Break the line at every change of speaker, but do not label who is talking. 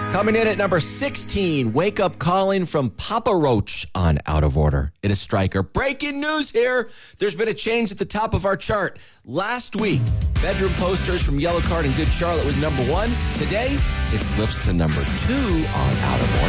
Coming in at number 16, Wake Up Calling from Papa Roach on Out of Order. It is Stryker. Breaking news here. There's been a change at the top of our chart. Last week, Bedroom Posters from Yellowcard and Good Charlotte was number 1. Today, it slips to number 2 on Out of Order.